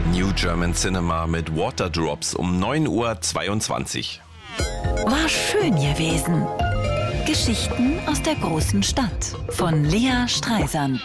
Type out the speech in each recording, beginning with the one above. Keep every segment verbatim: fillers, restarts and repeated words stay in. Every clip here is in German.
New German Cinema mit Waterdrops um neun Uhr zweiundzwanzig. War schön gewesen. Geschichten aus der großen Stadt von Lea Streisand.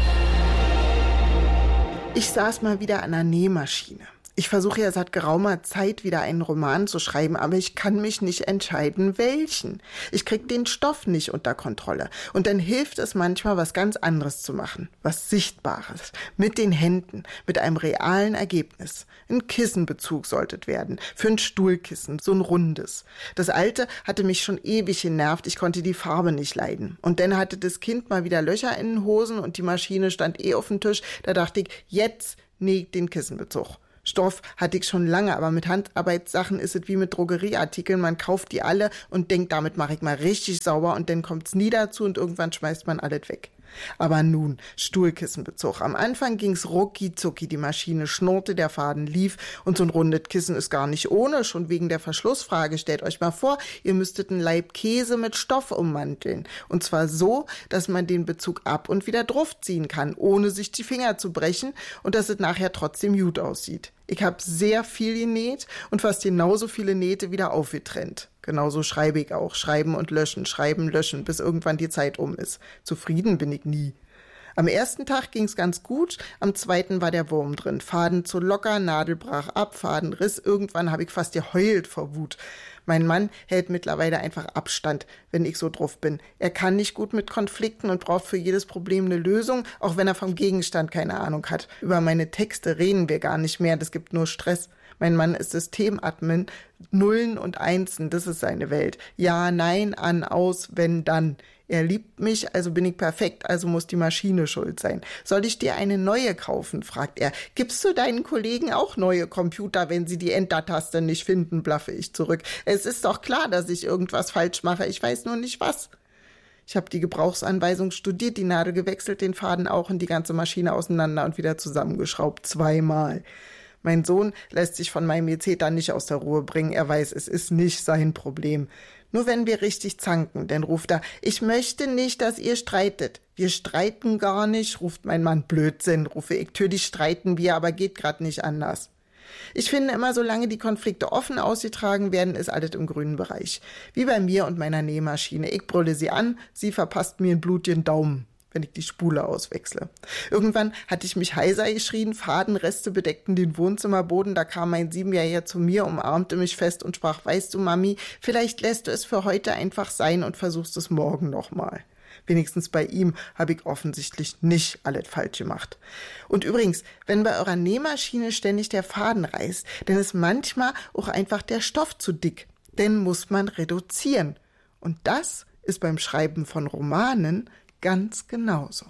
Ich saß mal wieder an der Nähmaschine. Ich versuche ja seit geraumer Zeit wieder einen Roman zu schreiben, aber ich kann mich nicht entscheiden, welchen. Ich krieg den Stoff nicht unter Kontrolle. Und dann hilft es manchmal, was ganz anderes zu machen. Was Sichtbares. Mit den Händen. Mit einem realen Ergebnis. Ein Kissenbezug sollte es werden. Für ein Stuhlkissen. So ein rundes. Das alte hatte mich schon ewig genervt. Ich konnte die Farbe nicht leiden. Und dann hatte das Kind mal wieder Löcher in den Hosen und die Maschine stand eh auf dem Tisch. Da dachte ich, jetzt nähe ich den Kissenbezug. Stoff hatte ich schon lange, aber mit Handarbeitssachen ist es wie mit Drogerieartikeln. Man kauft die alle und denkt, damit mache ich mal richtig sauber und dann kommt's nie dazu und irgendwann schmeißt man alles weg. Aber nun, Stuhlkissenbezug. Am Anfang ging's rucki zucki, die Maschine schnurrte, der Faden lief und so ein rundes Kissen ist gar nicht ohne, schon wegen der Verschlussfrage. Stellt euch mal vor, ihr müsstet einen Laib Käse mit Stoff ummanteln. Und zwar so, dass man den Bezug ab und wieder draufziehen kann, ohne sich die Finger zu brechen und dass es nachher trotzdem gut aussieht. Ich habe sehr viel genäht und fast genauso viele Nähte wieder aufgetrennt. Genauso schreibe ich auch. Schreiben und löschen, schreiben, löschen, bis irgendwann die Zeit um ist. Zufrieden bin ich nie. Am ersten Tag ging's ganz gut, am zweiten war der Wurm drin. Faden zu locker, Nadel brach ab, Faden riss. Irgendwann habe ich fast geheult vor Wut. Mein Mann hält mittlerweile einfach Abstand, wenn ich so drauf bin. Er kann nicht gut mit Konflikten und braucht für jedes Problem eine Lösung, auch wenn er vom Gegenstand keine Ahnung hat. Über meine Texte reden wir gar nicht mehr, das gibt nur Stress. Mein Mann ist Systemadmin, Nullen und Einsen, das ist seine Welt. Ja, nein, an, aus, wenn, dann. Er liebt mich, also bin ich perfekt, also muss die Maschine schuld sein. Soll ich dir eine neue kaufen, fragt er. Gibst du deinen Kollegen auch neue Computer, wenn sie die Enter-Taste nicht finden, blaffe ich zurück. Es ist doch klar, dass ich irgendwas falsch mache, ich weiß nur nicht was. Ich habe die Gebrauchsanweisung studiert, die Nadel gewechselt, den Faden auch und die ganze Maschine auseinander und wieder zusammengeschraubt, zweimal. Mein Sohn lässt sich von meinem Gezeter nicht aus der Ruhe bringen. Er weiß, es ist nicht sein Problem. Nur wenn wir richtig zanken, dann ruft er, ich möchte nicht, dass ihr streitet. Wir streiten gar nicht, ruft mein Mann. Blödsinn, rufe ich. Natürlich streiten wir, aber geht grad nicht anders. Ich finde immer, solange die Konflikte offen ausgetragen werden, ist alles im grünen Bereich. Wie bei mir und meiner Nähmaschine. Ich brülle sie an, sie verpasst mir einen blutigen Daumen, wenn ich die Spule auswechsle. Irgendwann hatte ich mich heiser geschrien, Fadenreste bedeckten den Wohnzimmerboden, da kam mein Siebenjähriger zu mir, umarmte mich fest und sprach, weißt du, Mami, vielleicht lässt du es für heute einfach sein und versuchst es morgen nochmal. Wenigstens bei ihm habe ich offensichtlich nicht alles falsch gemacht. Und übrigens, wenn bei eurer Nähmaschine ständig der Faden reißt, dann ist manchmal auch einfach der Stoff zu dick. Dann muss man reduzieren. Und das ist beim Schreiben von Romanen ganz genauso.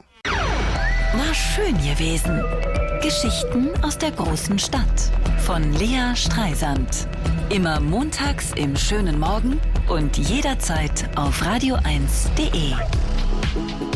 War schön gewesen. Geschichten aus der großen Stadt von Lea Streisand. Immer montags im schönen Morgen und jederzeit auf radio eins punkt de.